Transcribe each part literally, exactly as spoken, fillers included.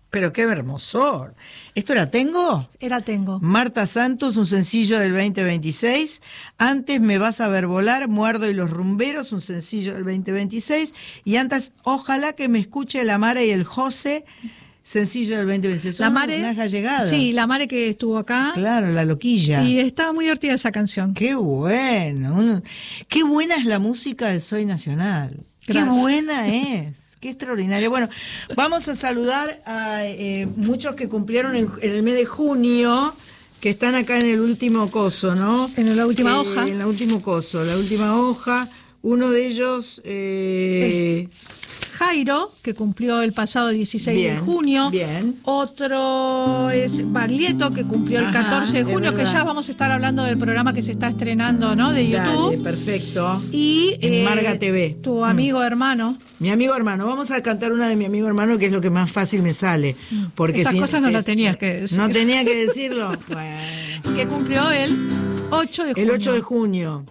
Pero qué hermosor. ¿Esto era Tengo? Era Tengo. Marta Santos, un sencillo del veinte veintiséis. Antes Me vas a ver volar, Muerdo y los rumberos, un sencillo del veinte veintiséis. Y antes Ojalá que me escuche la Mare y el José, sencillo del veinte veintiséis. Son La Mare, unas gallegadas. Sí, la Mare que estuvo acá. Claro, la loquilla. Y estaba muy divertida esa canción. Qué bueno. Qué buena es la música de Soy Nacional. Gracias. Qué buena es. Qué extraordinario. Bueno, vamos a saludar a eh, muchos que cumplieron en, en el mes de junio, que están acá en el último coso, ¿no? En la última eh, hoja. En la último coso, la última hoja. Uno de ellos... Eh, Jairo, que cumplió el pasado dieciséis bien, de junio. Bien. Otro es Baglietto, que cumplió el Ajá, catorce de junio, que ya vamos a estar hablando del programa que se está estrenando, ¿no? De YouTube. Dale, perfecto. Y en eh, Marga T V. Tu amigo mm. hermano. Mi amigo hermano. Vamos a cantar una de mi amigo hermano, que es lo que más fácil me sale. Porque Esas si, cosas no eh, las tenías que decir. No tenía que decirlo. Bueno. Que cumplió el ocho de junio. El ocho de junio.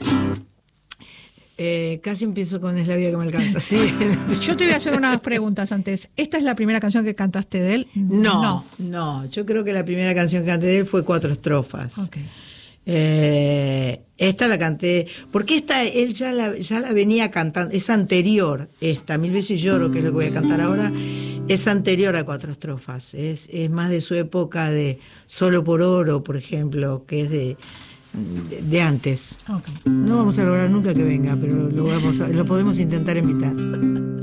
Eh, casi empiezo con Es la vida que me alcanza. Sí. Yo te voy a hacer unas preguntas antes. ¿Esta es la primera canción que cantaste de él? No, no, no. Yo creo que la primera canción que canté de él fue Cuatro Estrofas. Okay. Eh, esta la canté, porque esta él ya la, ya la venía cantando, es anterior, esta, Mil veces lloro, que es lo que voy a cantar ahora, es anterior a Cuatro Estrofas, es, es más de su época de Solo por Oro, por ejemplo, que es de... De, de antes. Okay. No vamos a lograr nunca que venga, pero lo, vamos a, lo podemos intentar invitar.